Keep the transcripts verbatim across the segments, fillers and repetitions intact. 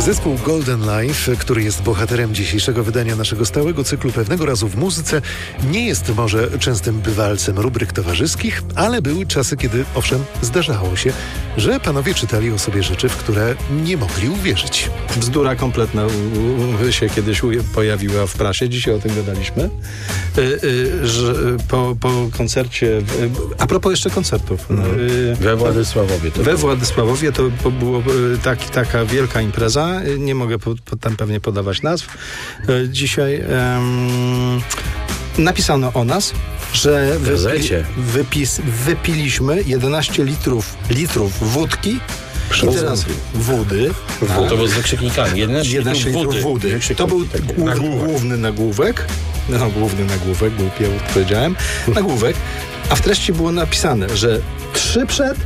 Zespół Golden Life, który jest bohaterem dzisiejszego wydania naszego stałego cyklu Pewnego razu w muzyce, nie jest może częstym bywalcem rubryk towarzyskich, ale były czasy, kiedy owszem zdarzało się, że panowie czytali o sobie rzeczy, w które nie mogli uwierzyć. Bzdura kompletna u, u, się kiedyś u, pojawiła w prasie, dzisiaj o tym gadaliśmy, y, y, że po, po koncercie, y, a propos jeszcze koncertów. Y, we Władysławowie. To we było. Władysławowie to było y, tak, taka wielka impreza, y, nie mogę po, po, tam pewnie podawać nazw. Y, dzisiaj ym, napisano o nas, że wypi, wypis, wypiliśmy jedenaście litrów, litrów wódki. I teraz wody. A, to było z wykrzyknikami. jedenaście litrów wody. To był głów, główny nagłówek. No, główny nagłówek, był pierwszy, powiedziałem. Nagłówek. A w treści było napisane, że trzy przed.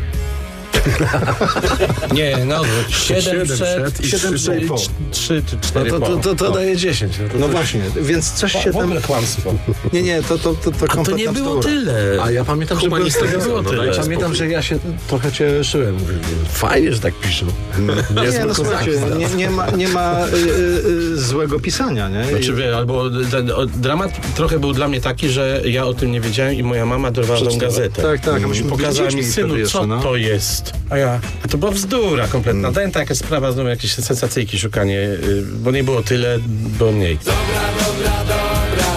Nie, no siedem przed i siedem przed po. trzy czy cztery no to, to, to, to daje dziesięć. No, to no coś... właśnie, więc coś się tam... kłamstwo. Nie, nie, to to, to, to A to nie było tyle. A ja pamiętam, że nie było tyle. Ja pamiętam, że ja się trochę cieszyłem. Mówię, fajnie, że tak piszą. Nie, nie no słuchajcie, nie, nie ma, nie ma y, y, złego pisania, nie? Znaczy, wie, albo ten o, dramat trochę był dla mnie taki, że ja o tym nie wiedziałem i moja mama dorwała tą gazetę. Tak, tak. A myśmy pokazała mi, synu, co no? to jest. A ja, a to była bzdura kompletna. Hmm. Dałem taka sprawa, znowu jakieś sensacyjki szukanie, yy, bo nie było tyle, było mniej. Dobra, dobra, dobra.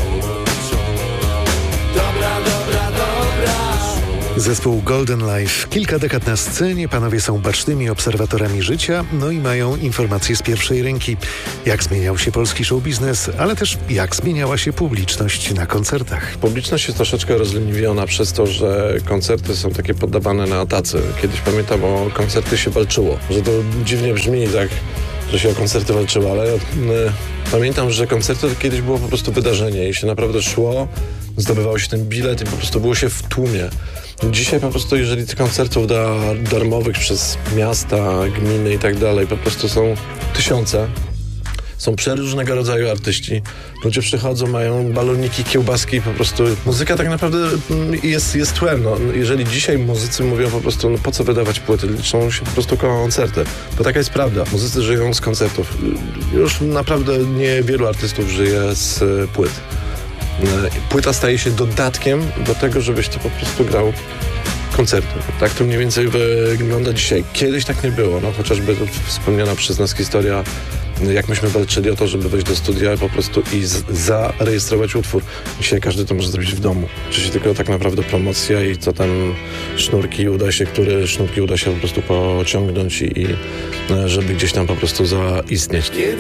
Dobra, dobra, dobra. Zespół Golden Life. Kilka dekad na scenie, panowie są bacznymi obserwatorami życia, no i mają informacje z pierwszej ręki. Jak zmieniał się polski show biznes, ale też jak zmieniała się publiczność na koncertach. Publiczność jest troszeczkę rozleniwiona przez to, że koncerty są takie poddawane na tacy. Kiedyś pamiętam, o koncerty się walczyło. Że to dziwnie brzmi tak, że się o koncerty walczyło, ale y, pamiętam, że koncerty to kiedyś było po prostu wydarzenie i się naprawdę szło, zdobywało się ten bilet i po prostu było się w tłumie. Dzisiaj po prostu, jeżeli tych koncertów da, darmowych przez miasta, gminy i tak dalej, po prostu są tysiące. Są przeróżnego rodzaju artyści. Ludzie przychodzą, mają baloniki, kiełbaski, po prostu muzyka tak naprawdę jest, jest tłem. No, jeżeli dzisiaj muzycy mówią po prostu, no po co wydawać płyty, liczą się po prostu koncerty. Bo taka jest prawda. Muzycy żyją z koncertów. Już naprawdę niewielu artystów żyje z płyt. Płyta staje się dodatkiem do tego, żebyś ty po prostu grał koncerty. Tak to mniej więcej wygląda dzisiaj. Kiedyś tak nie było. No, chociażby wspomniana przez nas historia, jak myśmy walczyli o to, żeby wejść do studia po prostu i z- zarejestrować utwór. Dzisiaj każdy to może zrobić w domu. Czyli tylko tak naprawdę promocja i co tam sznurki uda się, które sznurki uda się po prostu pociągnąć i, i żeby gdzieś tam po prostu zaistnieć.